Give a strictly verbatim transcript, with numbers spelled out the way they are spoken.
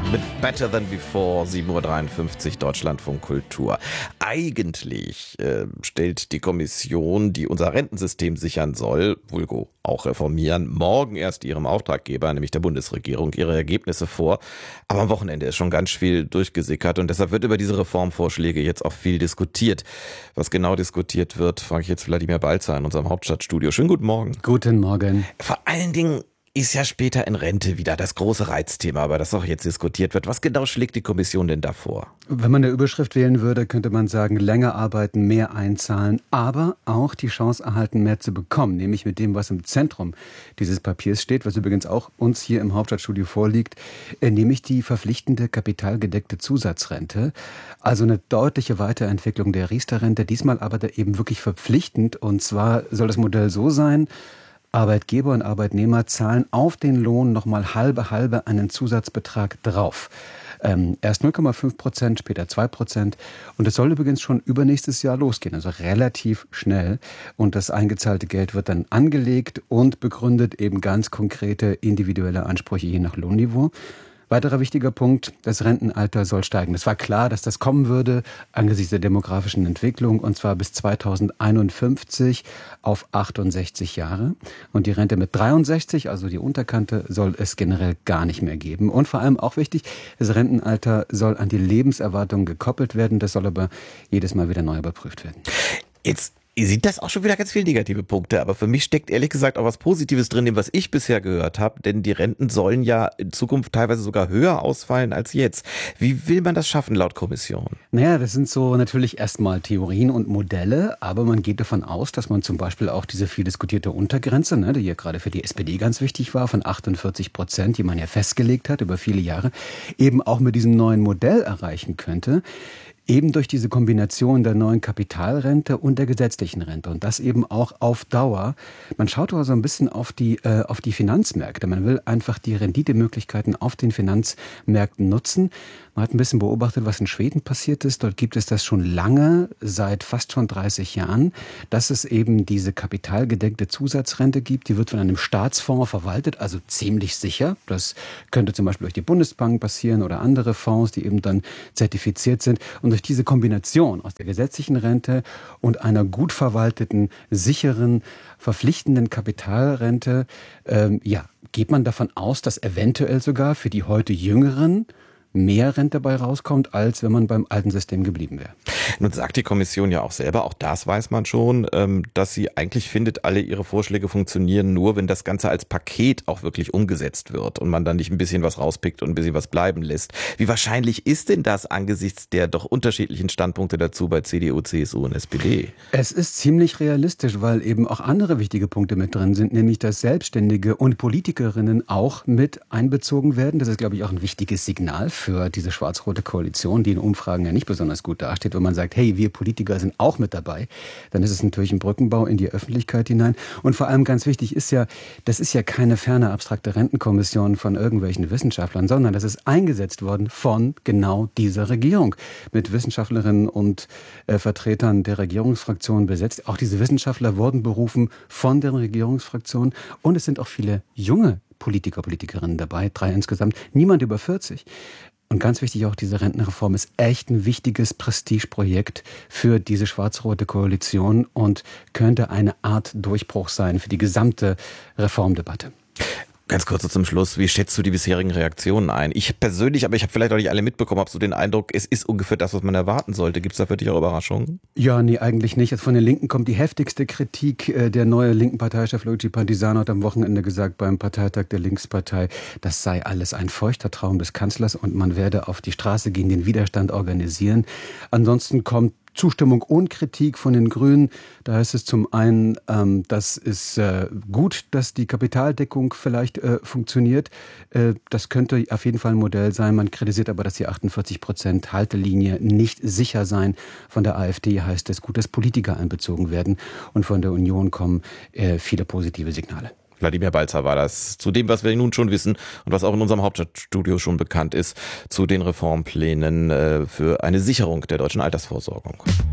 mit Better Than Before, sieben Uhr dreiundfünfzig, Deutschlandfunk Kultur. Eigentlich äh, stellt die Kommission, die unser Rentensystem sichern soll, vulgo auch reformieren, morgen erst ihrem Auftraggeber, nämlich der Bundesregierung, ihre Ergebnisse vor. Aber am Wochenende ist schon ganz viel durchgesickert und deshalb wird über diese Reformvorschläge jetzt auch viel diskutiert. Was genau diskutiert wird, frage ich jetzt Wladimir Balzer in unserem Hauptstadtstudio. Schönen guten Morgen. Guten Morgen. Vor allen Dingen ist ja später in Rente wieder das große Reizthema, über das auch jetzt diskutiert wird. Was genau schlägt die Kommission denn da vor? Wenn man eine Überschrift wählen würde, könnte man sagen, länger arbeiten, mehr einzahlen, aber auch die Chance erhalten, mehr zu bekommen, nämlich mit dem, was im Zentrum dieses Papiers steht, was übrigens auch uns hier im Hauptstadtstudio vorliegt, nämlich die verpflichtende kapitalgedeckte Zusatzrente. Also eine deutliche Weiterentwicklung der Riester-Rente, diesmal aber eben wirklich verpflichtend. Und zwar soll das Modell so sein: Arbeitgeber und Arbeitnehmer zahlen auf den Lohn nochmal halbe halbe einen Zusatzbetrag drauf. Ähm, erst null Komma fünf Prozent, später zwei Prozent. Und es soll übrigens schon übernächstes Jahr losgehen, also relativ schnell. Und das eingezahlte Geld wird dann angelegt und begründet eben ganz konkrete individuelle Ansprüche je nach Lohnniveau. Weiterer wichtiger Punkt: Das Rentenalter soll steigen. Es war klar, dass das kommen würde angesichts der demografischen Entwicklung, und zwar bis zweitausendeinundfünfzig auf achtundsechzig Jahre. Und die Rente mit dreiundsechzig, also die Unterkante, soll es generell gar nicht mehr geben. Und vor allem auch wichtig, das Rentenalter soll an die Lebenserwartung gekoppelt werden. Das soll aber jedes Mal wieder neu überprüft werden. Jetzt Ihr seht das auch schon wieder ganz viele negative Punkte, aber für mich steckt ehrlich gesagt auch was Positives drin, dem was ich bisher gehört habe, denn die Renten sollen ja in Zukunft teilweise sogar höher ausfallen als jetzt. Wie will man das schaffen laut Kommission? Naja, das sind so natürlich erstmal Theorien und Modelle, aber man geht davon aus, dass man zum Beispiel auch diese viel diskutierte Untergrenze, ne, die ja gerade für die S P D ganz wichtig war, von achtundvierzig Prozent, die man ja festgelegt hat über viele Jahre, eben auch mit diesem neuen Modell erreichen könnte. Eben durch diese Kombination der neuen Kapitalrente und der gesetzlichen Rente. Und das eben auch auf Dauer. Man schaut aber so ein bisschen auf die, äh, auf die Finanzmärkte. Man will einfach die Renditemöglichkeiten auf den Finanzmärkten nutzen. Man hat ein bisschen beobachtet, was in Schweden passiert ist. Dort gibt es das schon lange, seit fast schon dreißig Jahren, dass es eben diese kapitalgedeckte Zusatzrente gibt. Die wird von einem Staatsfonds verwaltet, also ziemlich sicher. Das könnte zum Beispiel durch die Bundesbank passieren oder andere Fonds, die eben dann zertifiziert sind. Und durch diese Kombination aus der gesetzlichen Rente und einer gut verwalteten, sicheren, verpflichtenden Kapitalrente, ähm, ja, geht man davon aus, dass eventuell sogar für die heute Jüngeren mehr Rente dabei rauskommt, als wenn man beim alten System geblieben wäre. Nun sagt die Kommission ja auch selber, auch das weiß man schon, dass sie eigentlich findet, alle ihre Vorschläge funktionieren nur, wenn das Ganze als Paket auch wirklich umgesetzt wird und man dann nicht ein bisschen was rauspickt und ein bisschen was bleiben lässt. Wie wahrscheinlich ist denn das angesichts der doch unterschiedlichen Standpunkte dazu bei C D U, C S U und S P D? Es ist ziemlich realistisch, weil eben auch andere wichtige Punkte mit drin sind, nämlich dass Selbstständige und Politikerinnen auch mit einbezogen werden. Das ist, glaube ich, auch ein wichtiges Signal für diese schwarz-rote Koalition, die in Umfragen ja nicht besonders gut dasteht. Wenn man sagt, hey, wir Politiker sind auch mit dabei, dann ist es natürlich ein Brückenbau in die Öffentlichkeit hinein. Und vor allem ganz wichtig ist ja, das ist ja keine ferne abstrakte Rentenkommission von irgendwelchen Wissenschaftlern, sondern das ist eingesetzt worden von genau dieser Regierung. Mit Wissenschaftlerinnen und äh, Vertretern der Regierungsfraktion besetzt. Auch diese Wissenschaftler wurden berufen von den Regierungsfraktionen. Und es sind auch viele junge Politiker, Politikerinnen dabei, drei insgesamt, niemand über vierzig. Und ganz wichtig auch, diese Rentenreform ist echt ein wichtiges Prestigeprojekt für diese schwarz-rote Koalition und könnte eine Art Durchbruch sein für die gesamte Reformdebatte. Ganz kurz zum Schluss, wie schätzt du die bisherigen Reaktionen ein? Ich persönlich, aber ich habe vielleicht auch nicht alle mitbekommen, habe so den Eindruck, es ist ungefähr das, was man erwarten sollte. Gibt es da für dich auch Überraschungen? Ja, nee, eigentlich nicht. Jetzt von den Linken kommt die heftigste Kritik. Der neue linken Parteichef Luigi Partisano hat am Wochenende gesagt beim Parteitag der Linkspartei, das sei alles ein feuchter Traum des Kanzlers und man werde auf die Straße gehen, den Widerstand organisieren. Ansonsten kommt Zustimmung und Kritik von den Grünen. Da heißt es zum einen, ähm, das ist äh, gut, dass die Kapitaldeckung vielleicht äh, funktioniert. Äh, das könnte auf jeden Fall ein Modell sein. Man kritisiert aber, dass die achtundvierzig Prozent Haltelinie nicht sicher sein. Von der AfD heißt es gut, dass Politiker einbezogen werden. Und von der Union kommen äh, viele positive Signale. Wladimir Balzer war das. Zu dem, was wir nun schon wissen und was auch in unserem Hauptstadtstudio schon bekannt ist, zu den Reformplänen für eine Sicherung der deutschen Altersvorsorgung.